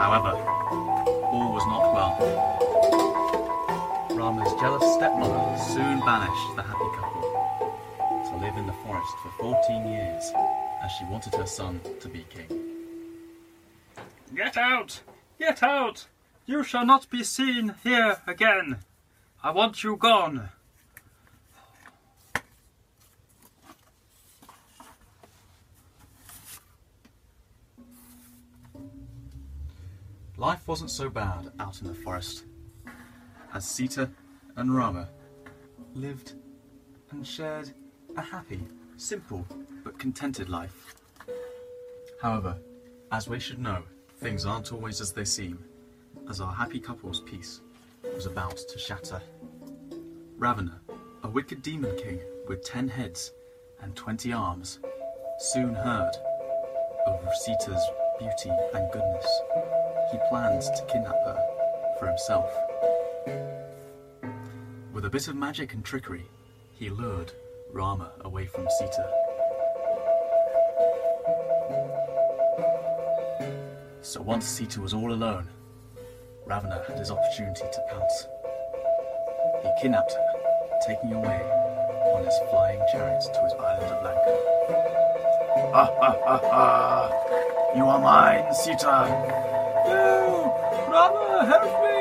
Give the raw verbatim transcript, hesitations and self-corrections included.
However, all was not well. Rama's jealous stepmother soon banished the happy couple to live in the forest for fourteen years, as she wanted her son to be king. Get out! Get out! You shall not be seen here again. I want you gone. Life wasn't so bad out in the forest, as Sita and Rama lived and shared a happy, simple, but contented life. However, as we should know, things aren't always as they seem, as our happy couple's peace was about to shatter. Ravana, a wicked demon king with ten heads and twenty arms, soon heard of Sita's beauty and goodness. He planned to kidnap her for himself. With a bit of magic and trickery, he lured Rama away from Sita. So once Sita was all alone, Ravana had his opportunity to pounce. He kidnapped her, taking her away on his flying chariot to his island of Lanka. Ha ha ha ha! You are mine, Sita! No! Rama, help me!